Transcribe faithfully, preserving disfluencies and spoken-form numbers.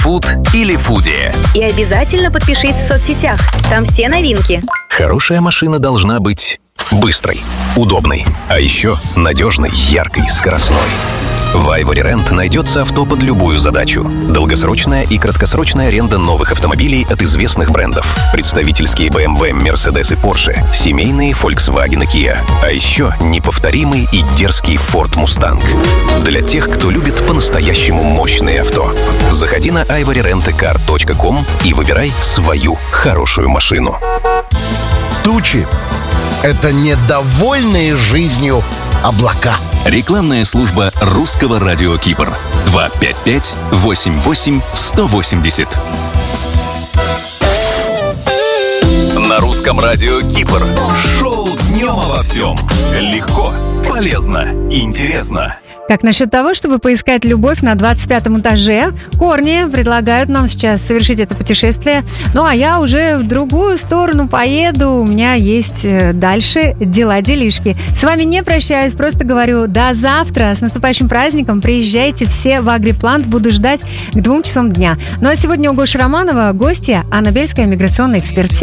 Фуд или Фуди. И обязательно подпишись в соцсетях. Там все новинки. Хорошая машина должна быть быстрой, удобной, а еще надежной, яркой, скоростной. В Ivory Rent найдется авто под любую задачу. Долгосрочная и краткосрочная аренда новых автомобилей от известных брендов. Представительские бэ эм вэ, Mercedes и Porsche. Семейные Volkswagen и Kia. А еще неповторимый и дерзкий Ford Mustang. Для тех, кто любит по-настоящему мощные авто. Заходи на айвори рент кар точка ком и выбирай свою хорошую машину. Тучи — это недовольные жизнью облака. Рекламная служба русского радио Кипр. два пять пять восемь восемь сто восемьдесят. На русском радио Кипр. Шоу «Днем обо всем». Легко, полезно, интересно. Как насчет того, чтобы поискать любовь на двадцать пятом этаже? Корни предлагают нам сейчас совершить это путешествие. Ну, а я уже в другую сторону поеду. У меня есть дальше дела-делишки. С вами не прощаюсь, просто говорю до завтра. С наступающим праздником. Приезжайте все в Агриплант. Буду ждать к двум часам дня. Ну, а сегодня у Гоши Романова гостья Анна Бельская, миграционный эксперт.